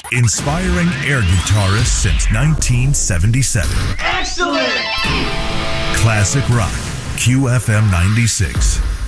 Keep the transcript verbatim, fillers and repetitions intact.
Inspiring air guitarists since nineteen seventy-seven. Excellent! Classic Rock, Q F M ninety-six.